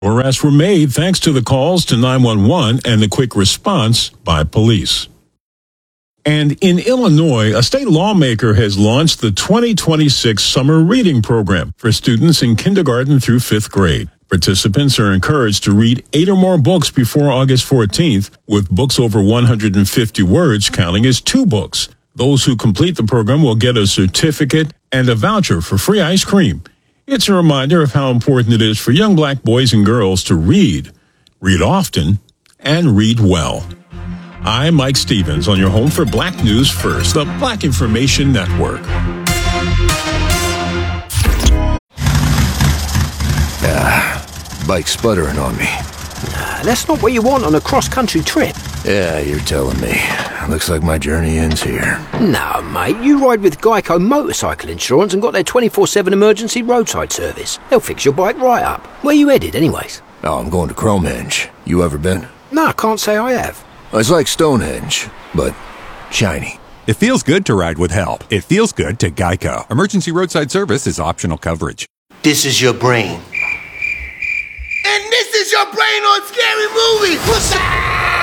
Arrests were made thanks to the calls to 911 and the quick response by police. And in Illinois, a state lawmaker has launched the 2026 Summer Reading Program for students in kindergarten through 5th grade. Participants are encouraged to read 8 or more books before August 14th, with books over 150 words counting as 2 books. Those who complete the program will get a certificate and a voucher for free ice cream. It's a reminder of how important it is for young black boys and girls to read often, and read well. I'm Mike Stevens on your home for Black News First, the Black Information Network. Bike sputtering on me. That's not what you want on a cross-country trip. Yeah, you're telling me. Looks like my journey ends here. No, mate, you ride with Geico Motorcycle Insurance and got their 24/7 emergency roadside service. They'll fix your bike right up. Where you headed, anyways? Oh, I'm going to Cromehenge. You ever been? No, I can't say I have. It's like Stonehenge, but shiny. It feels good to ride with help. It feels good to Geico. Emergency roadside service is optional coverage. This is your brain. And this is your brain on Scary Movie. What's up?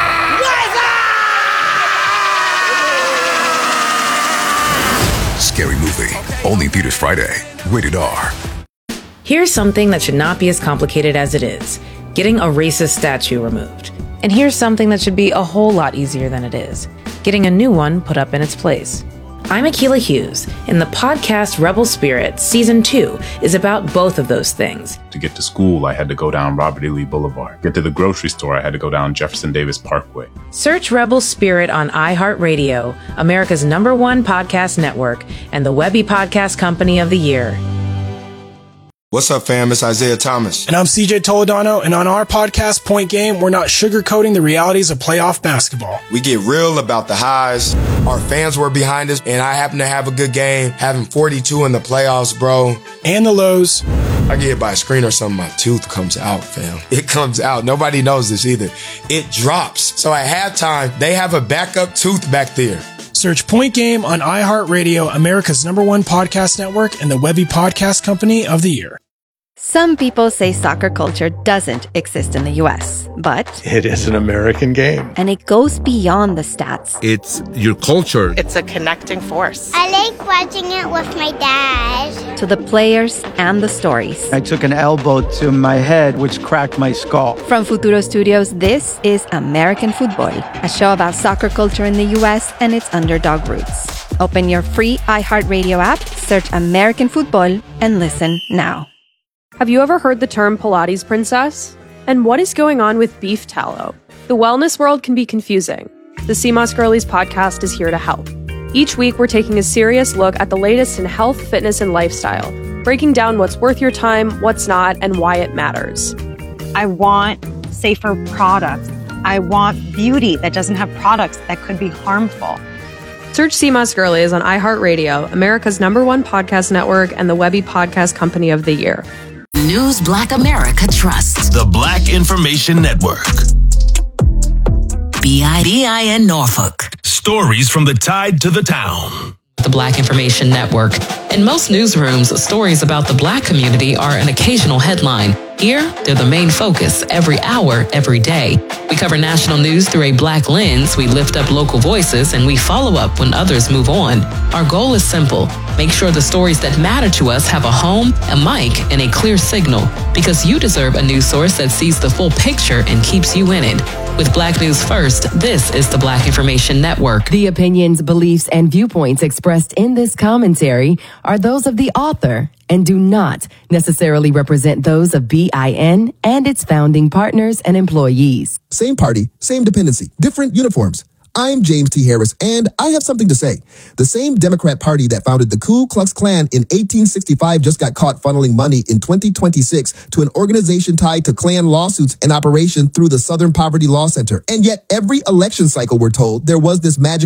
Scary Movie. Only theaters Friday. Rated R. Here's something that should not be as complicated as it is. Getting a racist statue removed. And here's something that should be a whole lot easier than it is. Getting a new one put up in its place. I'm Akilah Hughes, and the podcast Rebel Spirit Season 2 is about both of those things. To get to school, I had to go down Robert E. Lee Boulevard. Get to the grocery store, I had to go down Jefferson Davis Parkway. Search Rebel Spirit on iHeartRadio, America's #1 podcast network, and the Webby Podcast Company of the Year. What's up, fam? It's Isaiah Thomas. And I'm CJ Toledano, and on our podcast, Point Game, we're not sugarcoating the realities of playoff basketball. We get real about the highs. Our fans were behind us, and I happen to have a good game, having 42 in the playoffs, bro. And the lows. I get hit by a screen or something, my tooth comes out, fam. It comes out. Nobody knows this either. It drops. So at halftime, they have a backup tooth back there. Search Point Game on iHeartRadio, America's #1 podcast network, and the Webby Podcast Company of the Year. Some people say soccer culture doesn't exist in the U.S., but it is an American game. And it goes beyond the stats. It's your culture. It's a connecting force. I like watching it with my dad. To the players and the stories. I took an elbow to my head, which cracked my skull. From Futuro Studios, this is American Football, a show about soccer culture in the U.S. and its underdog roots. Open your free iHeartRadio app, search American Football, and listen now. Have you ever heard the term Pilates princess? And what is going on with beef tallow? The wellness world can be confusing. The CMOS Girlies podcast is here to help. Each week, we're taking a serious look at the latest in health, fitness, and lifestyle, breaking down what's worth your time, what's not, and why it matters. I want safer products. I want beauty that doesn't have products that could be harmful. Search CMOS Girlies on iHeartRadio, America's #1 podcast network, and the Webby Podcast Company of the Year. News Black America trusts. The Black Information Network. BIN Norfolk. Stories from the tide to the town. The Black Information Network. In most newsrooms, stories about the Black community are an occasional headline. Here, they're the main focus every hour, every day. We cover national news through a Black lens, we lift up local voices, and we follow up when others move on. Our goal is simple. Make sure the stories that matter to us have a home, a mic, and a clear signal, because you deserve a news source that sees the full picture and keeps you in it. With Black News First, this is the Black Information Network. The opinions, beliefs, and viewpoints expressed in this commentary are those of the author and do not necessarily represent those of BIN and its founding partners and employees. Same party, same dependency, different uniforms. I'm James T. Harris, and I have something to say. The same Democrat Party that founded the Ku Klux Klan in 1865 just got caught funneling money in 2026 to an organization tied to Klan lawsuits in operation through the Southern Poverty Law Center. And yet every election cycle, we're told, there was this magical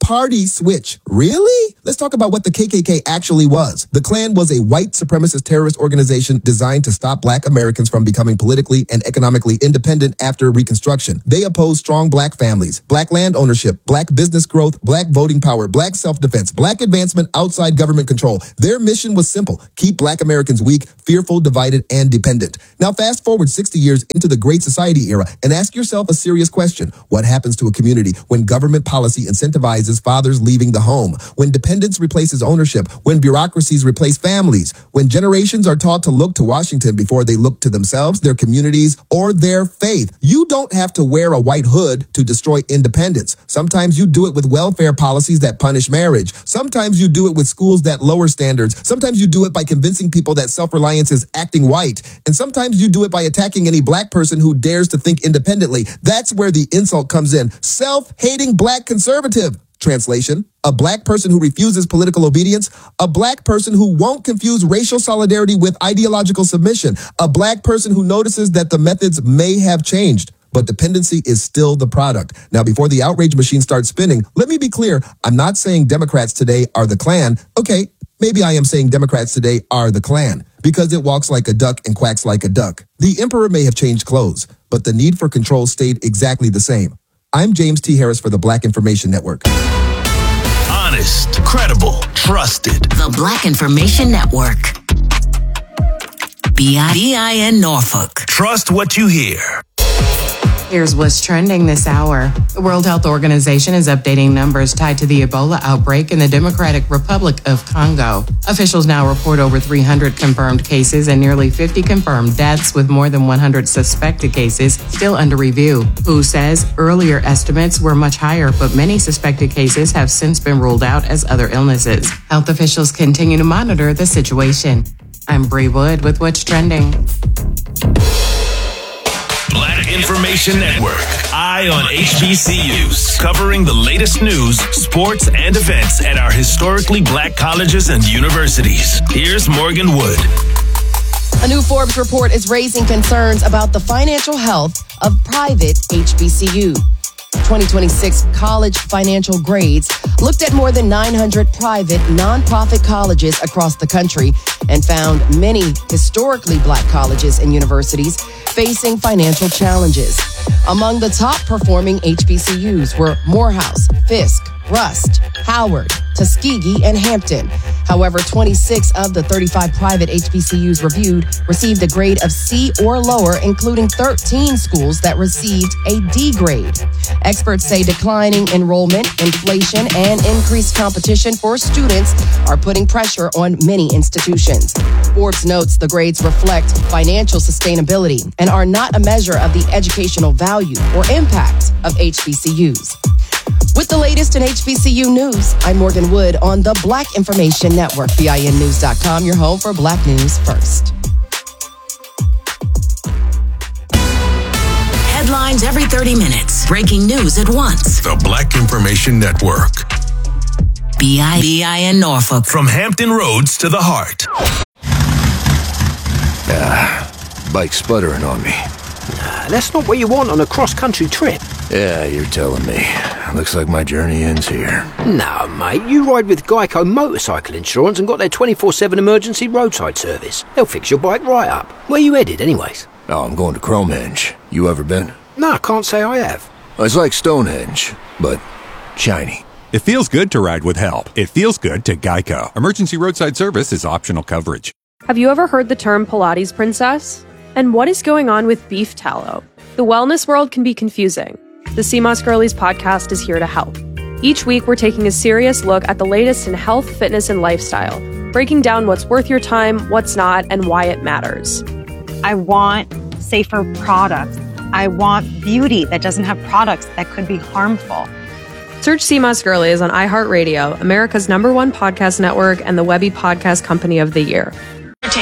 party switch. Really? Let's talk about what the KKK actually was. The Klan was a white supremacist terrorist organization designed to stop black Americans from becoming politically and economically independent after Reconstruction. They opposed strong black families, black land ownership, black business growth, black voting power, black self-defense, black advancement outside government control. Their mission was simple: keep black Americans weak, fearful, divided, and dependent. Now fast forward 60 years into the Great Society era and ask yourself a serious question. What happens to a community when government policy incentivizes fathers leaving the home, when dependence replaces ownership, when bureaucracies replace families, when generations are taught to look to Washington before they look to themselves, their communities, or their faith? You don't have to wear a white hood to destroy independence. Sometimes you do it with welfare policies that punish marriage. Sometimes you do it with schools that lower standards. Sometimes you do it by convincing people that self-reliance is acting white. And sometimes you do it by attacking any black person who dares to think independently. That's where the insult comes in. Self-hating black conservative. Translation: a black person who refuses political obedience, a black person who won't confuse racial solidarity with ideological submission, a black person who notices that the methods may have changed, but dependency is still the product. Now, before the outrage machine starts spinning, let me be clear. I'm not saying Democrats today are the Klan. Okay, maybe I am saying Democrats today are the Klan, because it walks like a duck and quacks like a duck. The emperor may have changed clothes, but the need for control stayed exactly the same. I'm James T. Harris for the Black Information Network. Honest, credible, trusted. The Black Information Network. BIN Norfolk. Trust what you hear. Here's what's trending this hour. The World Health Organization is updating numbers tied to the Ebola outbreak in the Democratic Republic of Congo. Officials now report over 300 confirmed cases and nearly 50 confirmed deaths, with more than 100 suspected cases still under review. WHO says earlier estimates were much higher, but many suspected cases have since been ruled out as other illnesses. Health officials continue to monitor the situation. I'm Bree Wood with what's trending. Black Information Network. Eye on HBCUs. Covering the latest news, sports, and events at our historically black colleges and universities. Here's Morgan Wood. A new Forbes report is raising concerns about the financial health of private HBCU. 2026 College Financial Grades looked at more than 900 private nonprofit colleges across the country and found many historically black colleges and universities facing financial challenges. Among the top performing HBCUs were Morehouse, Fisk, Rust, Howard, Tuskegee, and Hampton. However, 26 of the 35 private HBCUs reviewed received a grade of C or lower, including 13 schools that received a D grade. Experts say declining enrollment, inflation, and increased competition for students are putting pressure on many institutions. Forbes notes the grades reflect financial sustainability and are not a measure of the educational value or impact of HBCUs. With the latest in HBCU news, I'm Morgan Wood on the Black Information Network, BINnews.com, your home for Black news first. Headlines every 30 minutes. Breaking news at once. The Black Information Network. BIN Norfolk. From Hampton Roads to the heart. Bike's sputtering on me. That's not what you want on a cross-country trip. Yeah, you're telling me. Looks like my journey ends here. No, mate, you ride with Geico Motorcycle Insurance and got their 24/7 emergency roadside service. They'll fix your bike right up. Where you headed, anyways? Oh, I'm going to Cromehenge. You ever been? No, I can't say I have. It's like Stonehenge, but shiny. It feels good to ride with help. It feels good to Geico. Emergency roadside service is optional coverage. Have you ever heard the term Pilates princess? And what is going on with beef tallow? The wellness world can be confusing. The CMOS Girlies podcast is here to help. Each week, we're taking a serious look at the latest in health, fitness, and lifestyle, breaking down what's worth your time, what's not, and why it matters. I want safer products. I want beauty that doesn't have products that could be harmful. Search CMOS Girlies on iHeartRadio, America's #1 podcast network, and the Webby Podcast Company of the Year.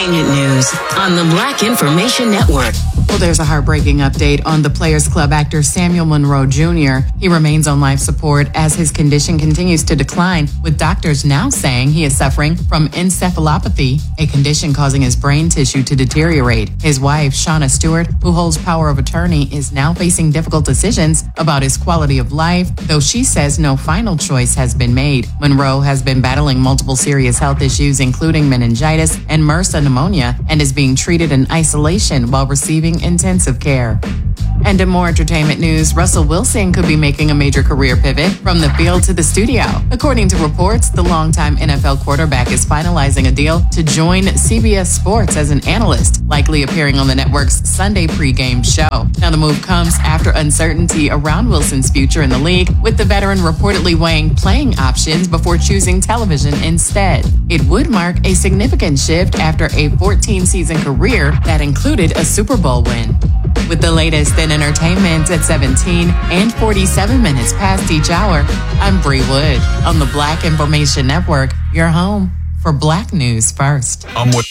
entertainment news on the Black Information Network. Well, there's a heartbreaking update on the Players Club actor Samuel Monroe Jr. He remains on life support as his condition continues to decline, with doctors now saying he is suffering from encephalopathy, a condition causing his brain tissue to deteriorate. His wife, Shauna Stewart, who holds power of attorney, is now facing difficult decisions about his quality of life, though she says no final choice has been made. Monroe has been battling multiple serious health issues, including meningitis and MRSA pneumonia, and is being treated in isolation while receiving intensive care. And in more entertainment news, Russell Wilson could be making a major career pivot from the field to the studio. According to reports, the longtime NFL quarterback is finalizing a deal to join CBS Sports as an analyst, likely appearing on the network's Sunday pregame show. Now, the move comes after uncertainty around Wilson's future in the league, with the veteran reportedly weighing playing options before choosing television instead. It would mark a significant shift after a 14-season career that included a Super Bowl win. With the latest in entertainment at 17 and 47 minutes past each hour, I'm Bree Wood on the Black Information Network, your home for Black News First.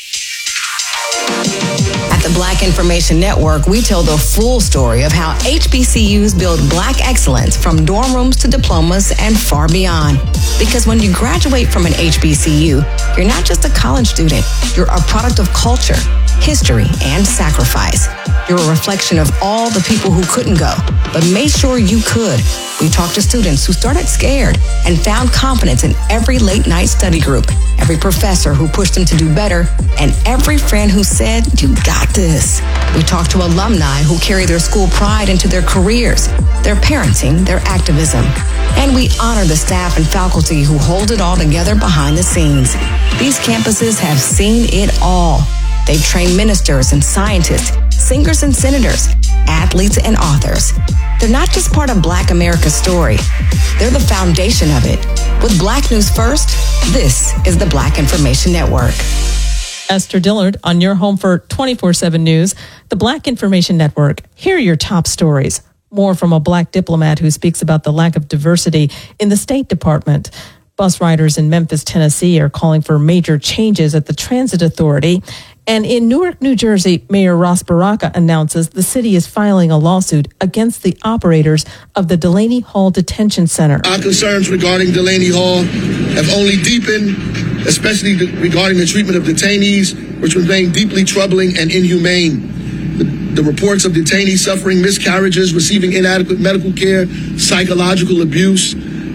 At the Black Information Network, we tell the full story of how HBCUs build Black excellence from dorm rooms to diplomas and far beyond. Because when you graduate from an HBCU, you're not just a college student, you're a product of culture, history, and sacrifice. You're a reflection of all the people who couldn't go, but made sure you could. We talked to students who started scared and found confidence in every late night study group, every professor who pushed them to do better, and every friend who said, "You got this." We talked to alumni who carry their school pride into their careers, their parenting, their activism. And we honor the staff and faculty who hold it all together behind the scenes. These campuses have seen it all. They've trained ministers and scientists, singers and senators, athletes and authors. They're not just part of Black America's story. They're the foundation of it. With Black News First, this is the Black Information Network. Esther Dillard on your home for 24/7 News, the Black Information Network. Here are your top stories. More from a Black diplomat who speaks about the lack of diversity in the State Department. Bus riders in Memphis, Tennessee are calling for major changes at the Transit Authority. And in Newark, New Jersey, Mayor Ras Baraka announces the city is filing a lawsuit against the operators of the Delaney Hall Detention Center. Our concerns regarding Delaney Hall have only deepened, especially regarding the treatment of detainees, which remain deeply troubling and inhumane. The reports of detainees suffering miscarriages, receiving inadequate medical care, psychological abuse,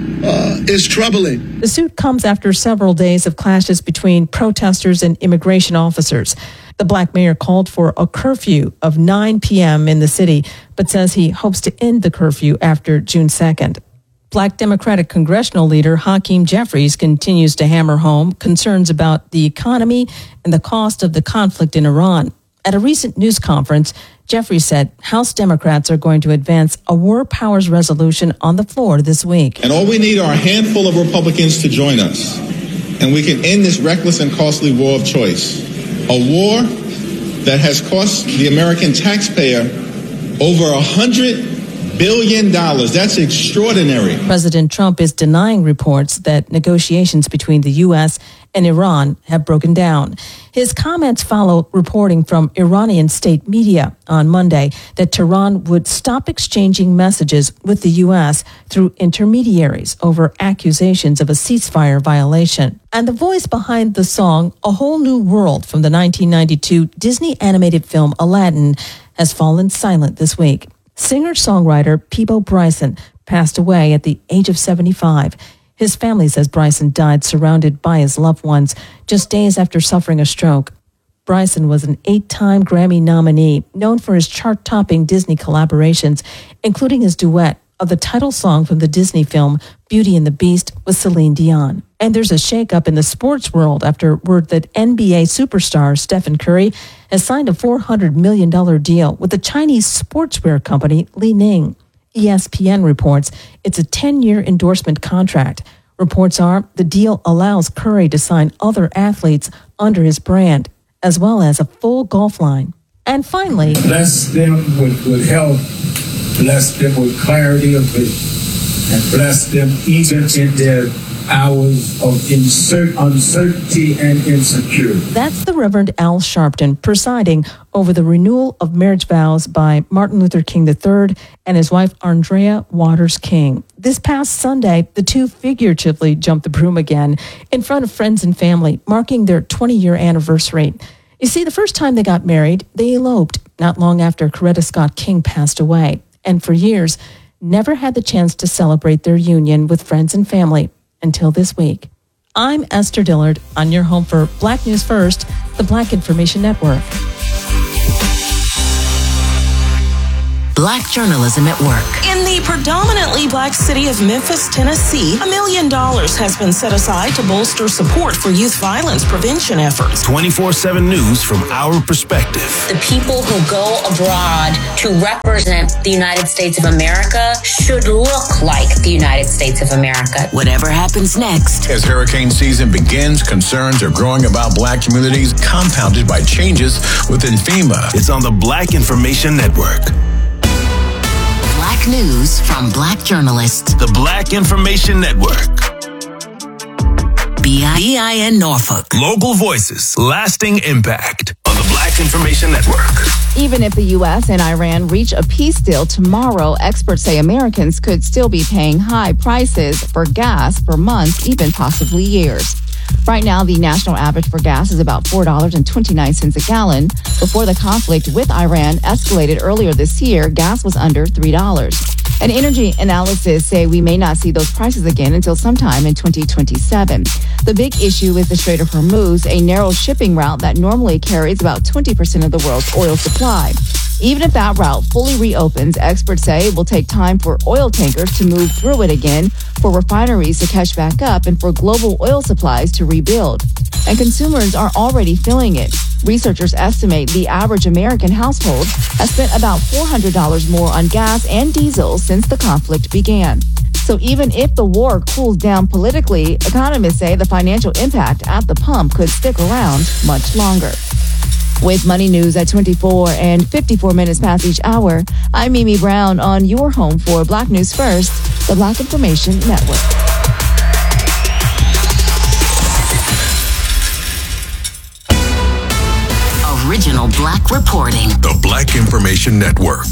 is troubling. The suit comes after several days of clashes between protesters and immigration officers. The Black mayor called for a curfew of 9 p.m. in the city, but says he hopes to end the curfew after June 2nd. Black Democratic congressional leader Hakeem Jeffries continues to hammer home concerns about the economy and the cost of the conflict in Iran. At a recent news conference, Jeffries said House Democrats are going to advance a war powers resolution on the floor this week. And all we need are a handful of Republicans to join us, and we can end this reckless and costly war of choice. A war that has cost the American taxpayer over $100 billion. That's extraordinary. President Trump is denying reports that negotiations between the U.S. and Iran have broken down. His comments follow reporting from Iranian state media on Monday that Tehran would stop exchanging messages with the U.S. through intermediaries over accusations of a ceasefire violation. And the voice behind the song A Whole New World from the 1992 Disney animated film Aladdin has fallen silent this week. Singer-songwriter Peabo Bryson passed away at the age of 75. His family says Bryson died surrounded by his loved ones just days after suffering a stroke. Bryson was an 8-time Grammy nominee, known for his chart-topping Disney collaborations, including his duet of the title song from the Disney film Beauty and the Beast with Celine Dion. And there's a shakeup in the sports world after word that NBA superstar Stephen Curry has signed a $400 million deal with the Chinese sportswear company Li Ning. ESPN reports it's a 10-year endorsement contract. Reports are the deal allows Curry to sign other athletes under his brand, as well as a full golf line. And finally, bless them with good health, bless them with clarity of vision, and bless them even in their hours of uncertainty and insecurity. That's the Reverend Al Sharpton presiding over the renewal of marriage vows by Martin Luther King III and his wife Andrea Waters King. This past Sunday, the two figuratively jumped the broom again in front of friends and family, marking their 20-year anniversary. You see, the first time they got married, they eloped not long after Coretta Scott King passed away, and for years, never had the chance to celebrate their union with friends and family until this week. I'm Esther Dillard on your home for Black News First, the Black Information Network. Black journalism at work. In the predominantly black city of Memphis, Tennessee, $1 million has been set aside to bolster support for youth violence prevention efforts. 24/7 news from our perspective. The people who go abroad to represent the United States of America should look like the United States of America. Whatever happens next. As hurricane season begins, concerns are growing about black communities, compounded by changes within FEMA. It's on the Black Information Network. Black news from black journalists. The Black Information Network. BIN Norfolk. Local voices, lasting impact on the Black Information Network. Even if the U.S. and Iran reach a peace deal tomorrow, experts say Americans could still be paying high prices for gas for months, even possibly years. Right now, the national average for gas is about $4.29 a gallon. Before the conflict with Iran escalated earlier this year, gas was under $3. And energy analysts say we may not see those prices again until sometime in 2027. The big issue is the Strait of Hormuz, a narrow shipping route that normally carries about 20% of the world's oil supply. Even if that route fully reopens, experts say it will take time for oil tankers to move through it again, for refineries to catch back up, and for global oil supplies to rebuild. And consumers are already feeling it. Researchers estimate the average American household has spent about $400 more on gas and diesel since the conflict began. So even if the war cools down politically, economists say the financial impact at the pump could stick around much longer. With Money News at 24 and 54 minutes past each hour, I'm Mimi Brown on your home for Black News First, the Black Information Network. Original Black reporting. The Black Information Network.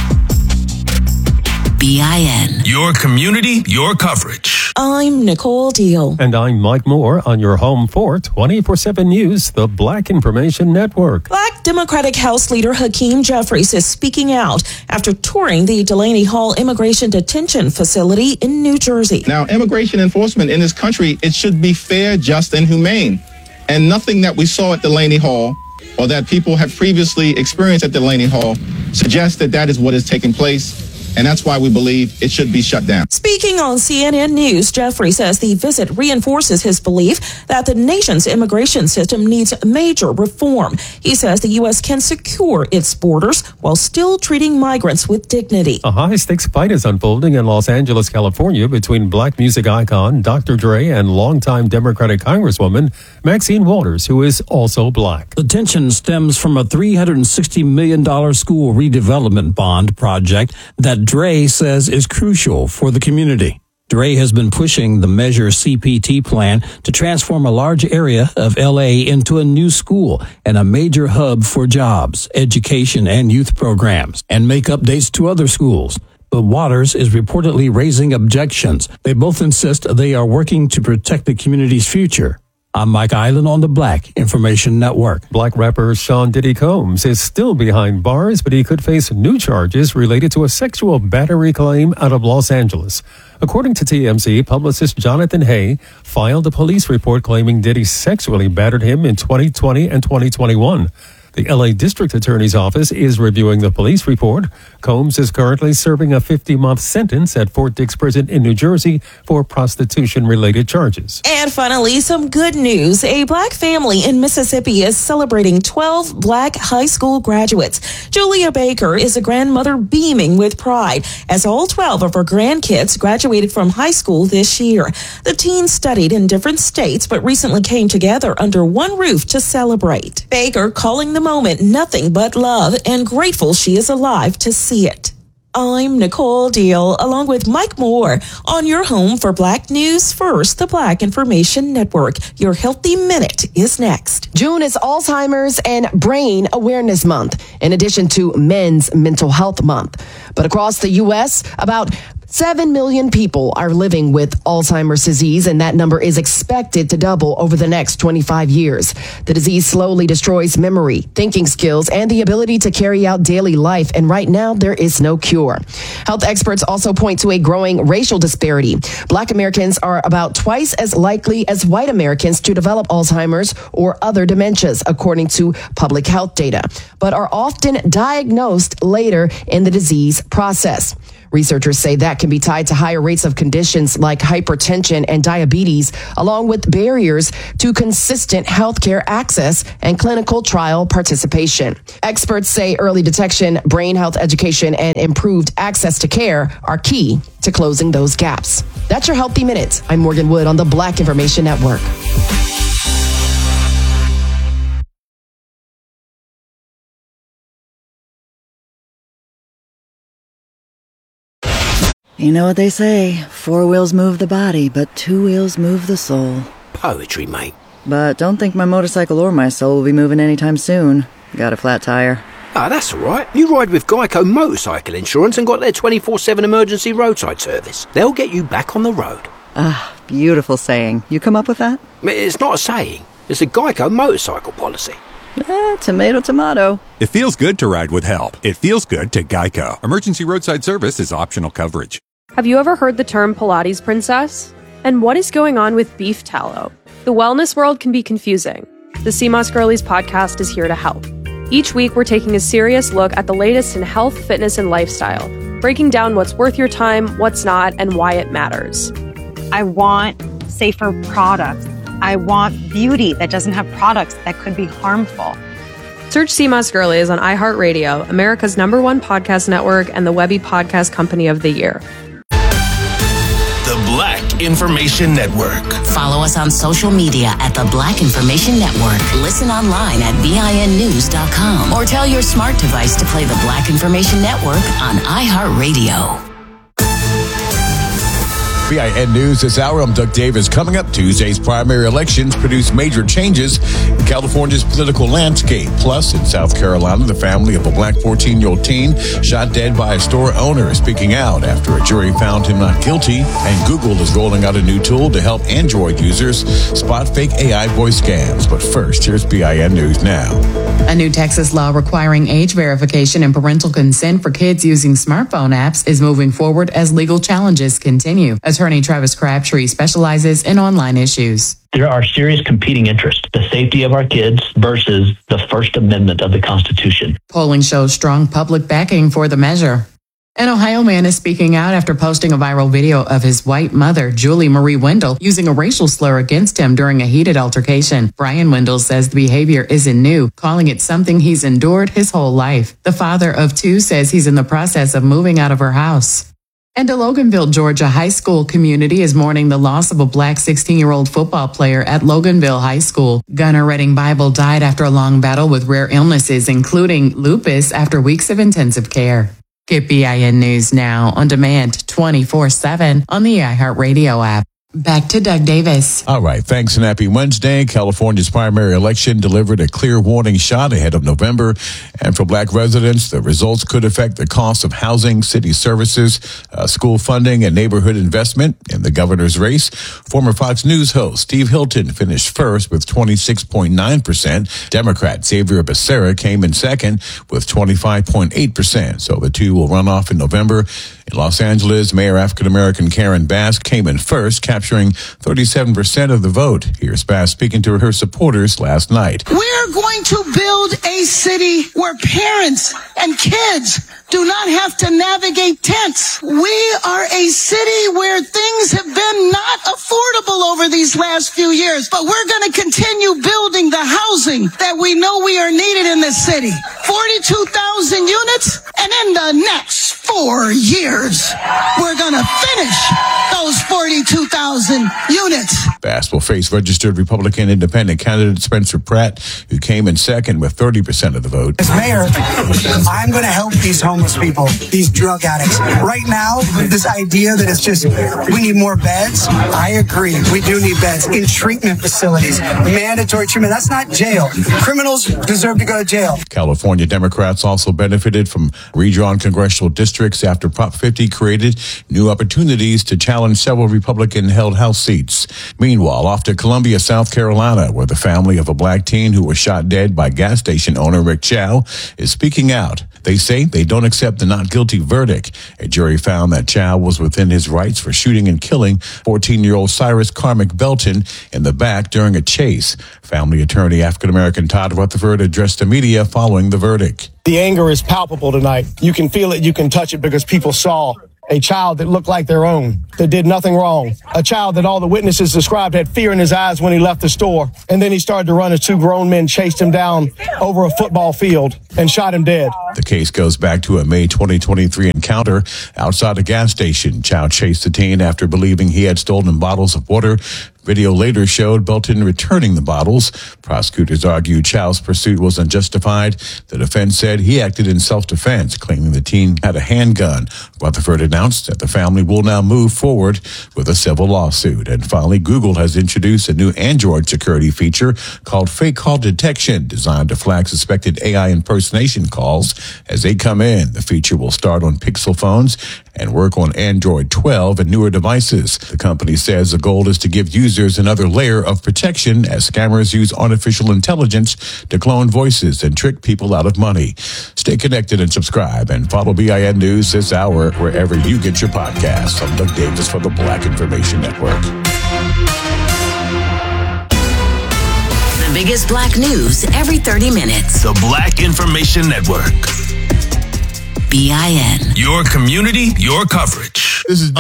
BIN. Your community, your coverage. I'm Nicole Deal. And I'm Mike Moore on your home for 24/7 News, the Black Information Network. Black Democratic House Leader Hakeem Jeffries is speaking out after touring the Delaney Hall Immigration Detention Facility in New Jersey. Now, immigration enforcement in this country, it should be fair, just, and humane. And nothing that we saw at Delaney Hall or that people have previously experienced at Delaney Hall suggests that that is what is taking place. And that's why we believe it should be shut down. Speaking on CNN News, Jeffrey says the visit reinforces his belief that the nation's immigration system needs major reform. He says the U.S. can secure its borders while still treating migrants with dignity. A high-stakes fight is unfolding in Los Angeles, California, between black music icon Dr. Dre and longtime Democratic Congresswoman Maxine Waters, who is also black. The tension stems from a $360 million school redevelopment bond project that Dre says is crucial for the community. Dre has been pushing the Measure CPT plan to transform a large area of LA into a new school and a major hub for jobs, education, and youth programs, and make updates to other schools. But Waters is reportedly raising objections. They both insist they are working to protect the community's future. I'm Mike Island on the Black Information Network. Black rapper Sean Diddy Combs is still behind bars, but he could face new charges related to a sexual battery claim out of Los Angeles. According to TMZ, publicist Jonathan Hay filed a police report claiming Diddy sexually battered him in 2020 and 2021. The LA District Attorney's Office is reviewing the police report. Combs is currently serving a 50-month sentence at Fort Dix Prison in New Jersey for prostitution-related charges. And finally, some good news. A black family in Mississippi is celebrating 12 black high school graduates. Julia Baker is a grandmother beaming with pride as all 12 of her grandkids graduated from high school this year. The teens studied in different states but recently came together under one roof to celebrate. Baker calling the moment nothing but love and grateful she is alive to see it. I'm Nicole Deal, along with Mike Moore, on your home for Black News First, the Black Information Network. Your Healthy Minute is next. June is Alzheimer's and Brain Awareness Month, in addition to Men's Mental Health Month. But across the U.S., about 7 million people are living with Alzheimer's disease, and that number is expected to double over the next 25 years. The disease slowly destroys memory, thinking skills, and the ability to carry out daily life, and right now there is no cure. Health experts also point to a growing racial disparity. Black Americans are about twice as likely as white Americans to develop Alzheimer's or other dementias, according to public health data, but are often diagnosed later in the disease process. Researchers say that can be tied to higher rates of conditions like hypertension and diabetes, along with barriers to consistent healthcare access and clinical trial participation. Experts say early detection, brain health education, and improved access to care are key to closing those gaps. That's your Healthy Minute. I'm Morgan Wood on the Black Information Network. You know what they say, 4 wheels move the body, but 2 wheels move the soul. Poetry, mate. But don't think my motorcycle or my soul will be moving anytime soon. Got a flat tire. Ah, that's all right. You ride with Geico Motorcycle Insurance and got their 24/7 emergency roadside service. They'll get you back on the road. Ah, beautiful saying. You come up with that? It's not a saying. It's a Geico motorcycle policy. Tomato, tomato. It feels good to ride with help. It feels good to Geico. Emergency roadside service is optional coverage. Have you ever heard the term Pilates princess? And what is going on with beef tallow? The wellness world can be confusing. The CMOS Girlies podcast is here to help. Each week, we're taking a serious look at the latest in health, fitness, and lifestyle, breaking down what's worth your time, what's not, and why it matters. I want safer products. I want beauty that doesn't have products that could be harmful. Search CMOS Girlies on iHeartRadio, America's #1 podcast network, and the Webby Podcast Company of the Year. The Black Information Network. Follow us on social media at the Black Information Network. Listen online at BINnews.com or tell your smart device to play the Black Information Network on iHeartRadio. BIN News this hour. I'm Doug Davis. Coming up, Tuesday's primary elections produced major changes in California's political landscape. Plus, in South Carolina, the family of a black 14-year-old teen shot dead by a store owner speaking out after a jury found him not guilty. And Google is rolling out a new tool to help Android users spot fake AI voice scams. But first, here's BIN News Now. A new Texas law requiring age verification and parental consent for kids using smartphone apps is moving forward as legal challenges continue. Attorney Travis Crabtree specializes in online issues. There are serious competing interests, the safety of our kids versus the First Amendment of the Constitution. Polling shows strong public backing for the measure. An Ohio man is speaking out after posting a viral video of his white mother, Julie Marie Wendell, using a racial slur against him during a heated altercation. Brian Wendell says the behavior isn't new, calling it something he's endured his whole life. The father of 2 says he's in the process of moving out of her house. And a Loganville, Georgia high school community is mourning the loss of a black 16-year-old football player at Loganville High School. Gunnar Redding Bible died after a long battle with rare illnesses, including lupus, after weeks of intensive care. Get BIN News Now on demand 24/7 on the iHeartRadio app. Back to Doug Davis. All right. Thanks and happy Wednesday. California's primary election delivered a clear warning shot ahead of November. And for black residents, the results could affect the cost of housing, city services, school funding, and neighborhood investment. In the governor's race, former Fox News host Steve Hilton finished first with 26.9%. Democrat Xavier Becerra came in second with 25.8%. So the two will run off in November. In Los Angeles, Mayor African-American Karen Bass came in first, capturing 37% of the vote. Here's Bass speaking to her supporters last night. We're going to build a city where parents and kids do not have to navigate tents. We are a city where things have been not affordable over these last few years, but we're going to continue building the housing that we know we are needed in this city. 42,000 units, and in the next 4 years, we're going to finish the those 42,000 units. Bass will face registered Republican independent candidate Spencer Pratt, who came in second with 30% of the vote. As mayor, I'm going to help these homeless people, these drug addicts. Right now, this idea that it's just, we need more beds, I agree. We do need beds in treatment facilities, mandatory treatment. That's not jail. Criminals deserve to go to jail. California Democrats also benefited from redrawn congressional districts after Prop 50 created new opportunities to challenge several Republican-held House seats. Meanwhile, off to Columbia, South Carolina, where the family of a black teen who was shot dead by gas station owner Rick Chow is speaking out. They say they don't accept the not guilty verdict. A jury found that Chow was within his rights for shooting and killing 14-year-old Cyrus Carmick Belton in the back during a chase. Family attorney African-American Todd Rutherford addressed the media following the verdict. The anger is palpable tonight. You can feel it, you can touch it, because people saw a child that looked like their own, that did nothing wrong. A child that all the witnesses described had fear in his eyes when he left the store. And then he started to run as two grown men chased him down over a football field and shot him dead. The case goes back to a May 2023 encounter outside a gas station. Chow chased the teen after believing he had stolen bottles of water. Video later showed Belton returning the bottles. Prosecutors argued Chow's pursuit was unjustified. The defense said he acted in self-defense, claiming the teen had a handgun. Rutherford announced that the family will now move forward with a civil lawsuit. And finally, Google has introduced a new Android security feature called Fake Call Detection, designed to flag suspected AI impersonation calls as they come in. The feature will start on Pixel phones and work on Android 12 and newer devices. The company says the goal is to give users another layer of protection as scammers use artificial intelligence to clone voices and trick people out of money. Stay connected and subscribe and follow BIN News this hour wherever you get your podcasts. I'm Doug Davis for the Black Information Network. The biggest black news every 30 minutes. The Black Information Network. BIN. Your community, your coverage. This is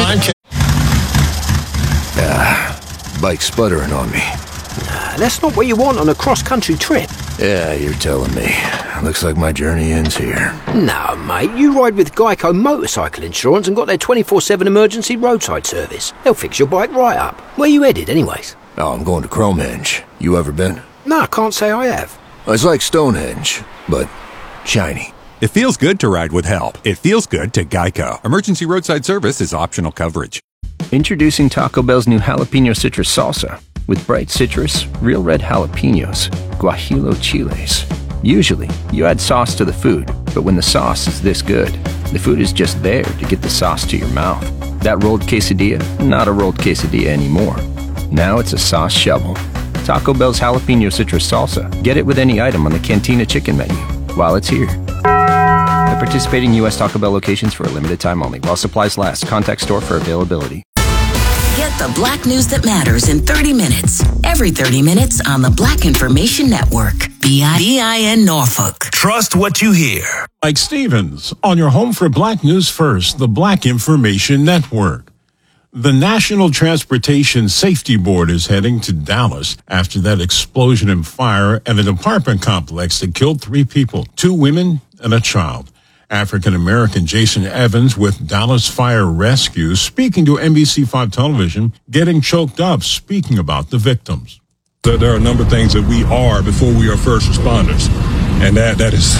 bike sputtering on me. That's not what you want on a cross-country trip. Yeah, you're telling me. Looks like my journey ends here. No, mate, you ride with Geico Motorcycle Insurance and got their 24/7 emergency roadside service. They'll fix your bike right up. Where you headed, anyways? Oh, I'm going to Cromehenge. You ever been? No, I can't say I have. It's like Stonehenge, but shiny. It feels good to ride with help. It feels good to Geico. Emergency roadside service is optional coverage. Introducing Taco Bell's new jalapeno citrus salsa with bright citrus, real red jalapenos, guajillo chiles. Usually, you add sauce to the food, but when the sauce is this good, the food is just there to get the sauce to your mouth. That rolled quesadilla, not a rolled quesadilla anymore. Now it's a sauce shovel. Taco Bell's jalapeno citrus salsa. Get it with any item on the Cantina chicken menu while it's here. At participating U.S. Taco Bell locations for a limited time only. While supplies last. Contact store for availability. Get the black news that matters in 30 minutes. Every 30 minutes on the Black Information Network. BIN Norfolk. Trust what you hear. Mike Stevens on your home for Black News First, the Black Information Network. The National Transportation Safety Board is heading to Dallas after that explosion and fire at an apartment complex that killed 3 people, 2 women and a child. African-American Jason Evans with Dallas Fire Rescue speaking to NBC5 Television, getting choked up speaking about the victims. There are a number of things that we are before we are first responders. And that is,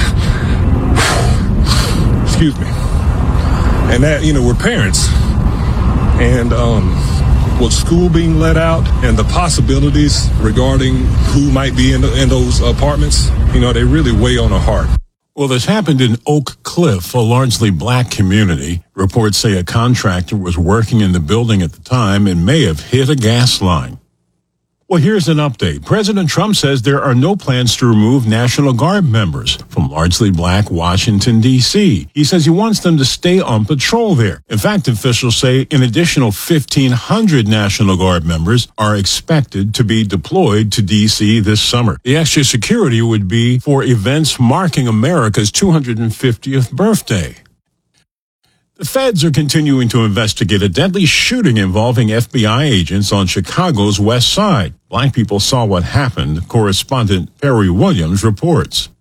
excuse me. And that, we're parents. And with school being let out and the possibilities regarding who might be in those apartments, they really weigh on our heart. Well, this happened in Oak Cliff, a largely black community. Reports say a contractor was working in the building at the time and may have hit a gas line. Well, here's an update. President Trump says there are no plans to remove National Guard members from largely black Washington, D.C. He says he wants them to stay on patrol there. In fact, officials say an additional 1,500 National Guard members are expected to be deployed to D.C. this summer. The extra security would be for events marking America's 250th birthday. The feds are continuing to investigate a deadly shooting involving FBI agents on Chicago's West Side. Black people saw what happened. Correspondent Perry Williams reports.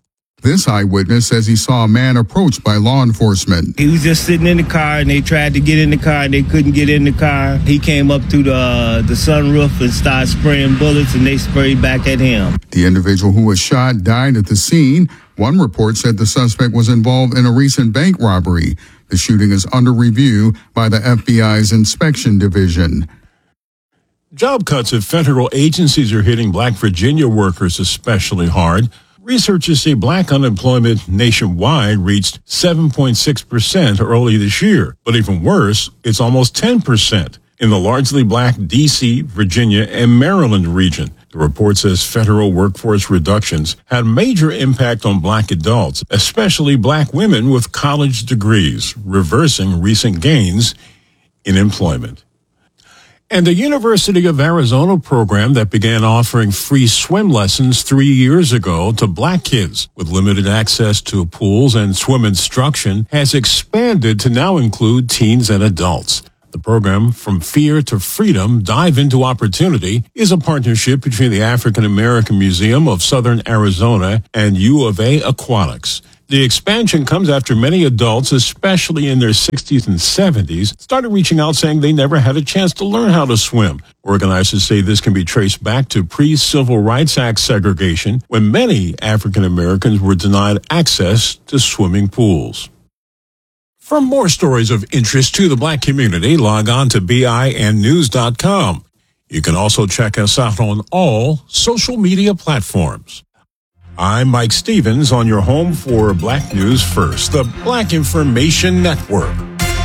This eyewitness says he saw a man approached by law enforcement. He was just sitting in the car, and they tried to get in the car, and they couldn't get in the car. He came up through the sunroof and started spraying bullets, and they sprayed back at him. The individual who was shot died at the scene. One report said the suspect was involved in a recent bank robbery. The shooting is under review by the FBI's Inspection Division. Job cuts at federal agencies are hitting Black Virginia workers especially hard. Researchers say Black unemployment nationwide reached 7.6% early this year. But even worse, it's almost 10% in the largely Black D.C., Virginia, and Maryland region. The report says federal workforce reductions had a major impact on Black adults, especially Black women with college degrees, reversing recent gains in employment. And the University of Arizona program that began offering free swim lessons 3 years ago to Black kids with limited access to pools and swim instruction has expanded to now include teens and adults. The program, From Fear to Freedom, Dive into Opportunity, is a partnership between the African American Museum of Southern Arizona and U of A Aquatics. The expansion comes after many adults, especially in their 60s and 70s, started reaching out saying they never had a chance to learn how to swim. Organizers say this can be traced back to pre-Civil Rights Act segregation, when many African Americans were denied access to swimming pools. For more stories of interest to the Black community, log on to BINnews.com. You can also check us out on all social media platforms. I'm Mike Stevens on your home for Black News First, the Black Information Network.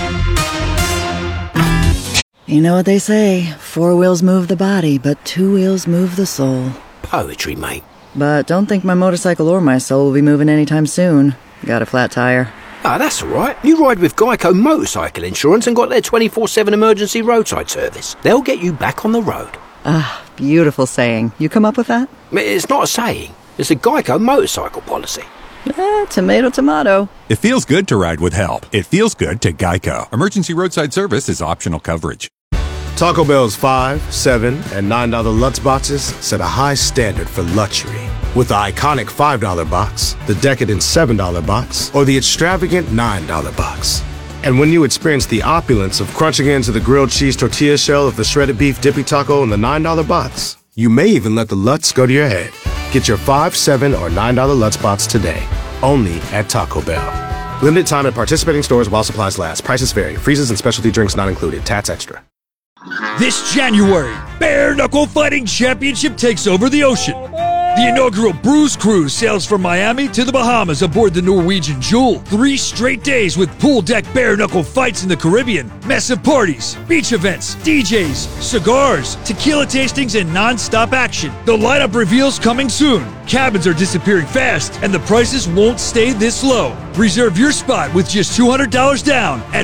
You know what they say, 4 wheels move the body, but 2 wheels move the soul. Poetry, mate. But don't think my motorcycle or my soul will be moving anytime soon. Got a flat tire. Ah, that's all right. You ride with Geico Motorcycle Insurance and got their 24/7 emergency roadside service. They'll get you back on the road. Ah, beautiful saying. You come up with that? It's not a saying. It's a Geico motorcycle policy. Tomato, tomato. It feels good to ride with help. It feels good to Geico. Emergency roadside service is optional coverage. Taco Bell's $5, $7, and $9 Lutz boxes set a high standard for luxury. With the iconic $5 box, the decadent $7 box, or the extravagant $9 box. And when you experience the opulence of crunching into the grilled cheese tortilla shell of the shredded beef dippy taco in the $9 box, you may even let the Lutz go to your head. Get your $5, $7, or $9 Lutz box today, only at Taco Bell. Limited time at participating stores while supplies last. Prices vary. Freezes and specialty drinks not included. Tats extra. This January, Bare Knuckle Fighting Championship takes over the ocean. The inaugural Bruise Cruise sails from Miami to the Bahamas aboard the Norwegian Jewel. 3 straight days with pool deck bare knuckle fights in the Caribbean, massive parties, beach events, DJs, cigars, tequila tastings, and non-stop action. The lineup reveals coming soon. Cabins are disappearing fast, and the prices won't stay this low. Reserve your spot with just $200 down at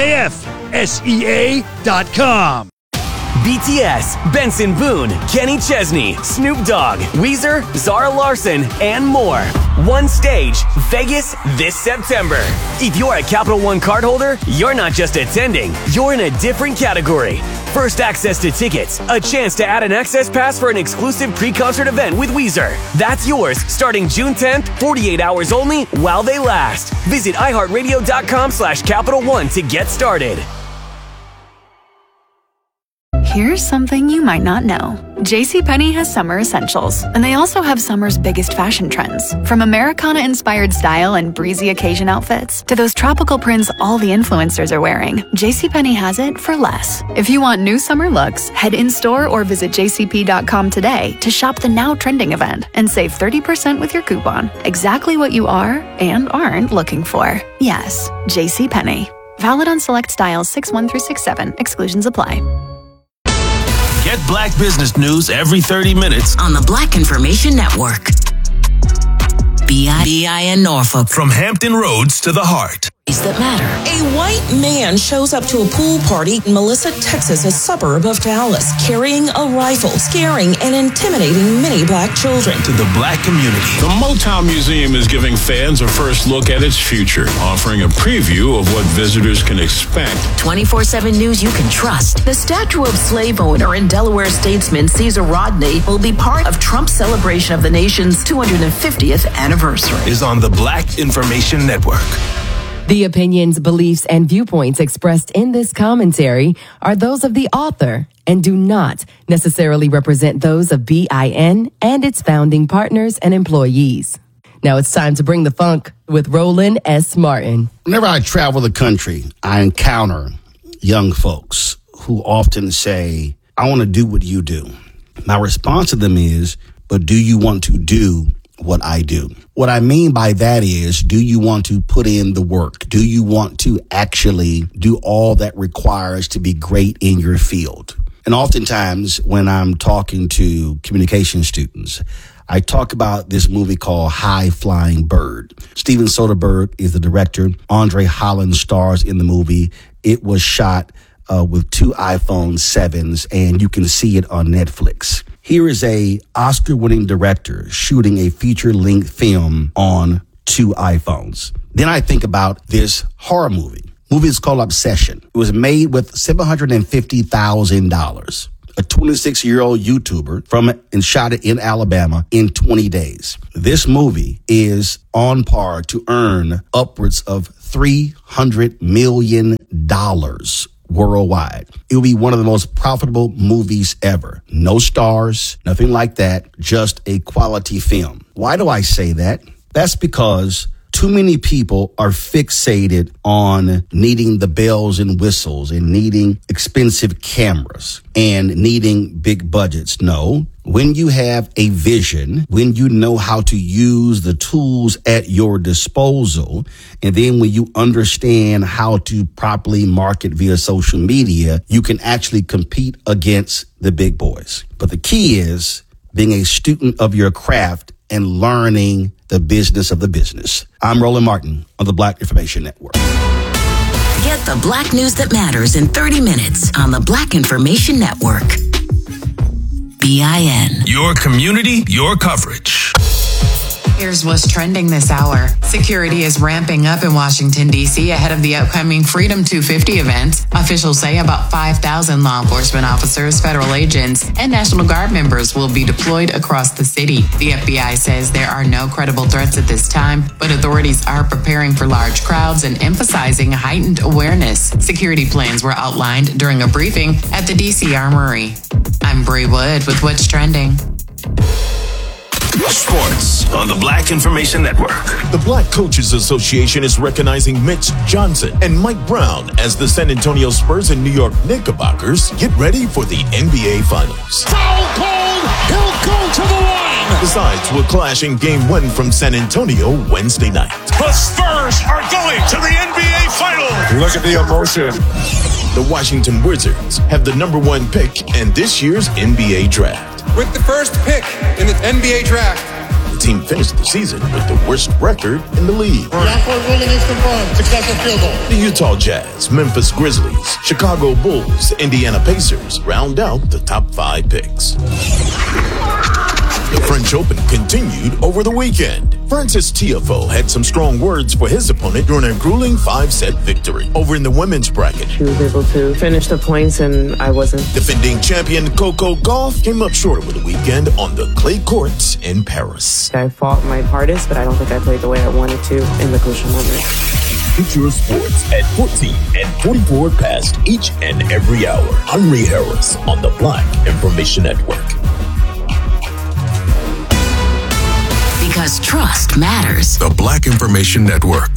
BKFSEA.com. BTS, Benson Boone, Kenny Chesney, Snoop Dogg, Weezer, Zara Larsson, and more. One stage, Vegas, this September. If you're a Capital One cardholder, you're not just attending, you're in a different category. First access to tickets, a chance to add an access pass for an exclusive pre-concert event with Weezer. That's yours starting June 10th, 48 hours only while they last. Visit iHeartRadio.com/Capital One to get started. Here's something you might not know. JCPenney has summer essentials, and they also have summer's biggest fashion trends. From Americana-inspired style and breezy occasion outfits to those tropical prints all the influencers are wearing, JCPenney has it for less. If you want new summer looks, head in-store or visit jcp.com today to shop the now trending event and save 30% with your coupon. Exactly what you are and aren't looking for. Yes, JCPenney. Valid on select styles 6-1 through 6-7. Exclusions apply. Get Black business news every 30 minutes on the Black Information Network. BIN Norfolk. From Hampton Roads to the heart. That matter. A white man shows up to a pool party in Melissa, Texas, a suburb of Dallas, carrying a rifle, scaring and intimidating many black children. To the black community. The Motown Museum is giving fans a first look at its future, offering a preview of what visitors can expect. 24/7 news you can trust. The statue of slave owner and Delaware statesman Caesar Rodney will be part of Trump's celebration of the nation's 250th anniversary. Is on the Black Information Network. The opinions, beliefs, and viewpoints expressed in this commentary are those of the author and do not necessarily represent those of BIN and its founding partners and employees. Now it's time to bring the funk with Roland S. Martin. Whenever I travel the country, I encounter young folks who often say, I want to do what you do. My response to them is, but do you want to do what I do? What I mean by that is, do you want to put in the work? Do you want to actually do all that requires to be great in your field? And oftentimes when I'm talking to communication students, I talk about this movie called High Flying Bird. Steven Soderbergh is the director. Andre Holland stars in the movie. It was shot with 2 iPhone 7s, and you can see it on Netflix. Here is a Oscar-winning director shooting a feature-length film on 2 iPhones. Then I think about this horror movie. The movie is called Obsession. It was made with $750,000. A 26-year-old YouTuber and shot it in Alabama in 20 days. This movie is on par to earn upwards of $300 million worldwide. It will be one of the most profitable movies ever. No stars, nothing like that, just a quality film. Why do I say that? That's because too many people are fixated on needing the bells and whistles and needing expensive cameras and needing big budgets. No, when you have a vision, when you know how to use the tools at your disposal, and then when you understand how to properly market via social media, you can actually compete against the big boys. But the key is being a student of your craft and learning the business of the business. I'm Roland Martin on the Black Information Network. Get the black news that matters in 30 minutes on the Black Information Network. BIN. Your community, your coverage. Here's what's trending this hour. Security is ramping up in Washington, D.C. ahead of the upcoming Freedom 250 event. Officials say about 5,000 law enforcement officers, federal agents, and National Guard members will be deployed across the city. The FBI says there are no credible threats at this time, but authorities are preparing for large crowds and emphasizing heightened awareness. Security plans were outlined during a briefing at the D.C. Armory. I'm Bree Wood with What's Trending. Sports on the Black Information Network. The Black Coaches Association is recognizing Mitch Johnson and Mike Brown as the San Antonio Spurs and New York Knickerbockers get ready for the NBA Finals. Foul called! He'll go to the line! Besides, we'll clash in Game 1 from San Antonio Wednesday night. The Spurs are going to the NBA Finals! Look at the emotion. The Washington Wizards have the number 1 pick in this year's NBA Draft. With the first pick in the NBA Draft, the team finished the season with the worst record in the league. Downcourt ruling is confirmed. Successful field goal. The Utah Jazz, Memphis Grizzlies, Chicago Bulls, Indiana Pacers round out the top 5 picks. The French Open continued over the weekend. Frances Tiafoe had some strong words for his opponent during a grueling 5-set victory. Over in the women's bracket, she was able to finish the points and I wasn't. Defending champion Coco Gauff came up short over the weekend on the clay courts in Paris. I fought my hardest, but I don't think I played the way I wanted to in the crucial moment. Get your sports at 14 and 44 past each and every hour. Henry Harris on the Black Information Network. Because trust matters. The Black Information Network.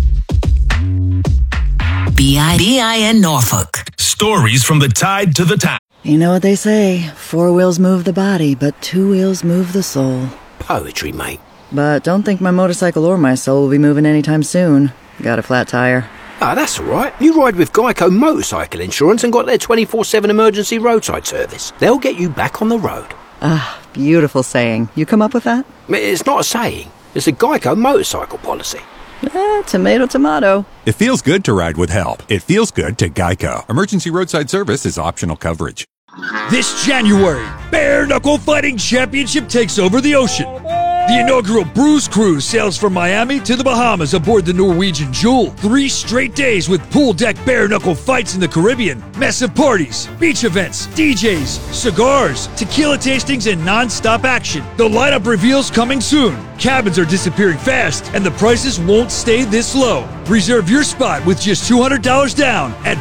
BIN Norfolk. Stories from the tide to the top. You know what they say, 4 wheels move the body, but 2 wheels move the soul. Poetry, mate. But don't think my motorcycle or my soul will be moving anytime soon. Got a flat tire. Ah, that's all right. You ride with Geico Motorcycle Insurance and got their 24/7 emergency roadside service. They'll get you back on the road. Ah, beautiful saying. You come up with that? It's not a saying. It's a Geico motorcycle policy. Tomato, tomato. It feels good to ride with help. It feels good to Geico. Emergency roadside service is optional coverage. This January, Bare Knuckle Fighting Championship takes over the ocean. The inaugural Bruce Cruise sails from Miami to the Bahamas aboard the Norwegian Jewel. 3 straight days with pool deck bare knuckle fights in the Caribbean, massive parties, beach events, DJs, cigars, tequila tastings, and non-stop action. The lineup reveals coming soon. Cabins are disappearing fast, and the prices won't stay this low. Reserve your spot with just $200 down at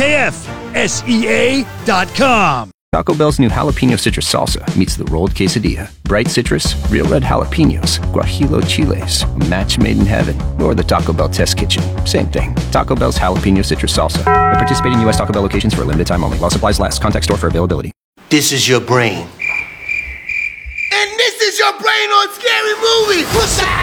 BKFSEA.com. Taco Bell's new jalapeno citrus salsa meets the rolled quesadilla. Bright citrus, real red jalapenos, guajillo chiles, a match made in heaven. Or the Taco Bell test kitchen. Same thing. Taco Bell's jalapeno citrus salsa. At participating U.S. Taco Bell locations for a limited time only. While supplies last. Contact store for availability. This is your brain. And this is your brain on Scary Movie. What's up?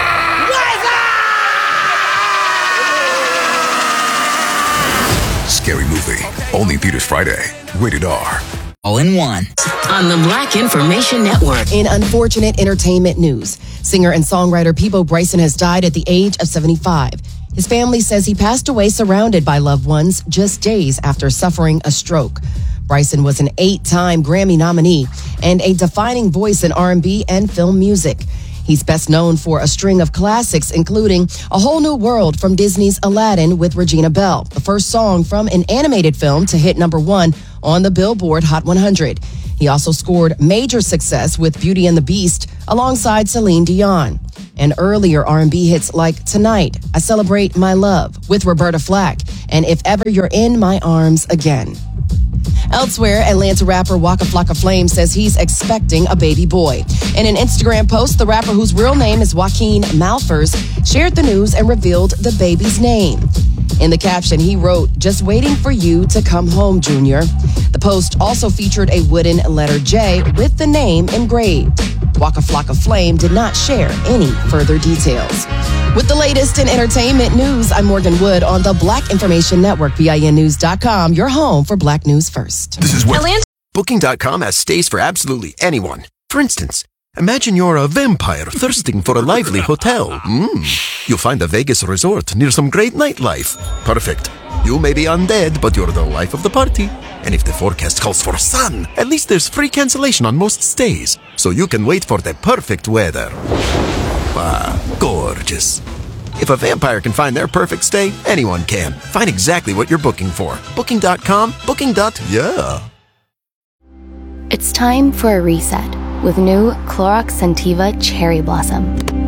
Scary Movie. Only theaters Friday. Rated R. All in one. On the Black Information Network. In unfortunate entertainment news, singer and songwriter Peabo Bryson has died at the age of 75. His family says he passed away surrounded by loved ones just days after suffering a stroke. Bryson was an 8-time Grammy nominee and a defining voice in R&B and film music. He's best known for a string of classics, including A Whole New World from Disney's Aladdin with Regina Bell, the first song from an animated film to hit #1 on the Billboard Hot 100. He also scored major success with Beauty and the Beast alongside Celine Dion. And earlier R&B hits like Tonight, I Celebrate My Love with Roberta Flack, and If Ever You're in My Arms Again. Elsewhere, Atlanta rapper Waka Flocka Flame says he's expecting a baby boy. In an Instagram post, the rapper, whose real name is Joaquin Malfers, shared the news and revealed the baby's name. In the caption, he wrote, "Just waiting for you to come home, Junior." The post also featured a wooden letter J with the name engraved. Waka Flocka Flame did not share any further details. With the latest in entertainment news, I'm Morgan Wood on the Black Information Network, BINnews.com, your home for Black News First. This is what Booking.com has stays for absolutely anyone. For instance, imagine you're a vampire thirsting for a lively hotel. You'll find a Vegas resort near some great nightlife. Perfect. You may be undead, but you're the life of the party. And if the forecast calls for sun, at least there's free cancellation on most stays, so you can wait for the perfect weather. Ah, gorgeous. If a vampire can find their perfect stay, anyone can. Find exactly what you're booking for. Booking.com, booking.yeah. It's time for a reset with new Clorox Scentiva Cherry Blossom.